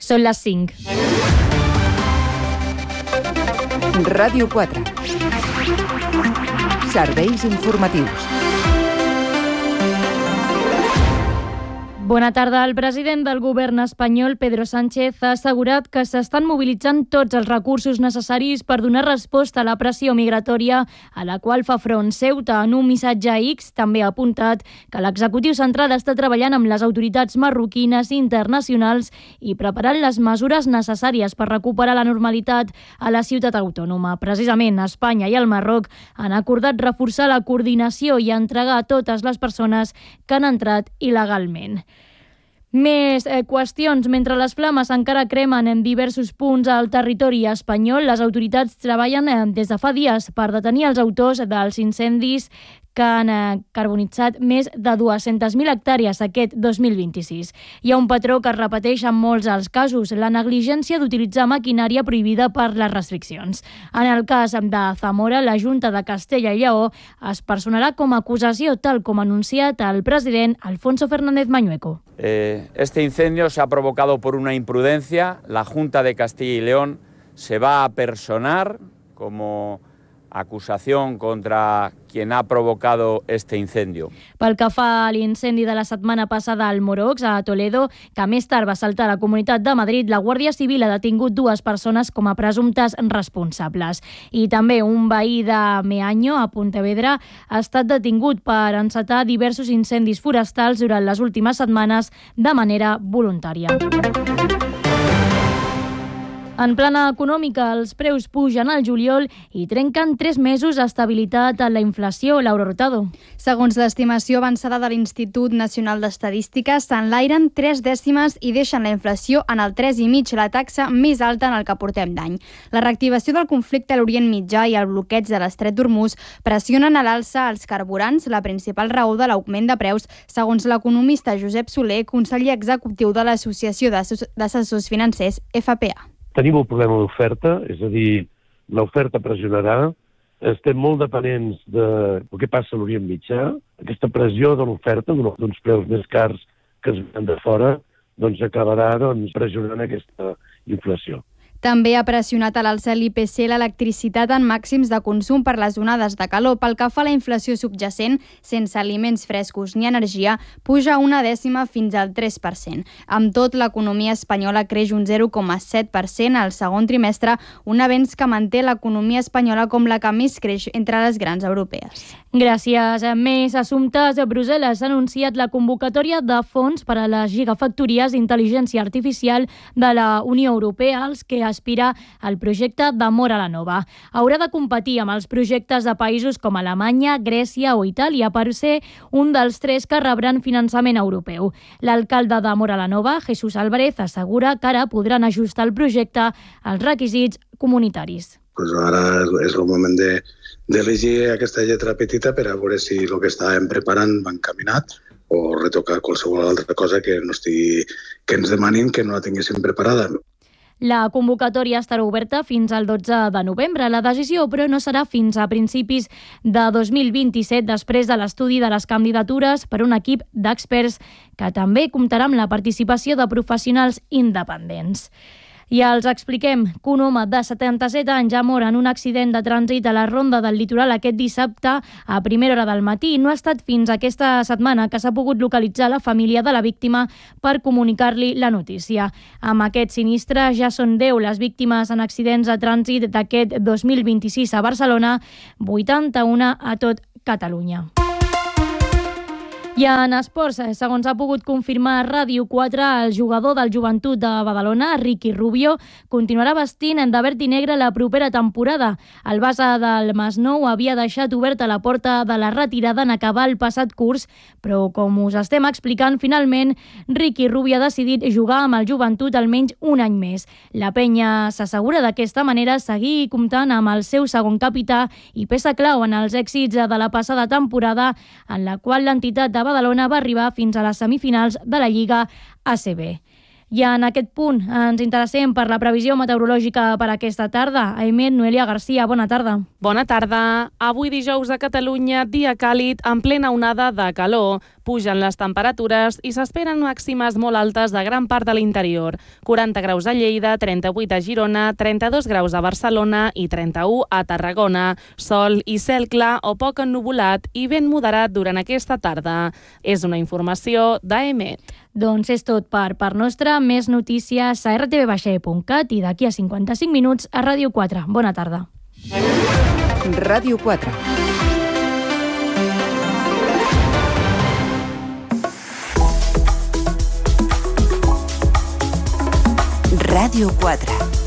Són les 5. Ràdio 4. Serveis informatius. Bona tarda. El president del govern espanyol, Pedro Sánchez, ha assegurat que s'estan mobilitzant tots els recursos necessaris per donar resposta a la pressió migratòria a la qual fa front Ceuta. En un missatge a X també ha apuntat que l'executiu central està treballant amb les autoritats marroquines i internacionals i preparant les mesures necessàries per recuperar la normalitat a la ciutat autònoma. Precisament, Espanya i el Marroc han acordat reforçar la coordinació i entregar a totes les persones que han entrat il·legalment. Més qüestions. Mentre les flames encara cremen en diversos punts al territori espanyol, les autoritats treballen des de fa dies per detenir els autors dels incendis que han carbonitzat més de 200.000 hectàrees aquest 2026. Hi ha un patró que es repeteix en molts dels casos, la negligència d'utilitzar maquinària prohibida per les restriccions. En el cas de Zamora, la Junta de Castella i Lleó es personarà com a acusació, tal com ha anunciat el president Alfonso Fernández Mañueco. Este incendio se ha provocado por una imprudencia. La Junta de Castilla y León se va a personar como acusación contra quien ha provocado este incendio. Pel que fa a l'incendi de la setmana passada al Morocs, a Toledo, que més tard va saltar a la Comunitat de Madrid, la Guàrdia Civil ha detingut 2 persones com a presumptes responsables. I també un veí de Meaño, a Pontevedra, ha estat detingut per encetar diversos incendis forestals durant les últimes setmanes de manera voluntària. En plana econòmica, els preus pugen al juliol i trenquen 3 mesos d'estabilitat en la inflació. Laura Hurtado. Segons l'estimació avançada de l'Institut Nacional d'Estadística, s'enlairen 3 dècimes i deixen la inflació en el 3,5, la taxa més alta en el que portem d'any. La reactivació del conflicte a l'Orient Mitjà i el bloqueig de l'Estret d'Hormuz pressionen a l'alça els carburants, la principal raó de l'augment de preus, segons l'economista Josep Soler, conseller executiu de l'Associació d'Assessors Financers, FPA. Tenim un problema d'oferta, és a dir, l'oferta pressionarà, estem molt dependents del que passa a l'Orient Mitjà, aquesta pressió de l'oferta, d'uns preus més cars que es venen de fora, acabarà pressionant aquesta inflació. També ha pressionat a l'alça l'IPC l'electricitat en màxims de consum per les onades de calor. Pel que fa a la inflació subjacent, sense aliments frescos ni energia, puja 1 dècima fins al 3%. Amb tot, l'economia espanyola creix un 0,7% al segon trimestre, un avenç que manté l'economia espanyola com la que més creix entre les grans europees. Gràcies. Més assumptes. Brussel·les ha anunciat la convocatòria de fons per a les gigafactories d'intel·ligència artificial de la Unió Europea, als que aspira al projecte de Móra la Nova. Haurà de competir amb els projectes de països com Alemanya, Grècia o Itàlia per ser un dels 3 que rebran finançament europeu. L'alcalde de Móra la Nova, Jesús Álvarez, assegura que ara podran ajustar el projecte als requisits comunitaris. Ara és el moment d'elegir aquesta lletra petita per a veure si el que estàvem preparant va encaminat o retocar qualsevol altra cosa que ens demanin que no la tinguéssim preparada. La convocatòria estarà oberta fins al 12 de novembre. La decisió, però, no serà fins a principis de 2027, després de l'estudi de les candidatures per un equip d'experts que també comptarà amb la participació de professionals independents. I els expliquem que un home de 77 anys ha mort en un accident de trànsit a la ronda del litoral aquest dissabte a primera hora del matí. No ha estat fins aquesta setmana que s'ha pogut localitzar la família de la víctima per comunicar-li la notícia. Amb aquest sinistre ja són 10 les víctimes en accidents de trànsit d'aquest 2026 a Barcelona, 81 a tot Catalunya. I en esports, segons ha pogut confirmar Ràdio 4, el jugador del Joventut de Badalona, Ricky Rubio, continuarà vestint de verd i negre la propera temporada. El base del Masnou havia deixat oberta la porta de la retirada en acabar el passat curs, però com us estem explicant, finalment Ricky Rubio ha decidit jugar amb el Joventut almenys un any més. La penya s'assegura d'aquesta manera seguir comptant amb el seu segon capità i peça clau en els èxits de la passada temporada, en la qual l'entitat de Badalona va arribar fins a les semifinals de la Lliga ACB. I en aquest punt ens interessem per la previsió meteorològica per aquesta tarda. Aimet, Noelia Garcia, bona tarda. Bona tarda. Avui dijous a Catalunya, dia càlid en plena onada de calor. Pugen les temperatures i s'esperen màximes molt altes de gran part de l'interior. 40 graus a Lleida, 38 a Girona, 32 graus a Barcelona i 31 a Tarragona. Sol i cel clar o poc ennuvolat i vent moderat durant aquesta tarda. És una informació d'AEMET. Doncs és tot per part nostra. Més notícies a rtv.cat i d'aquí a 55 minuts a Ràdio 4. Bona tarda. Ràdio 4. Ràdio 4.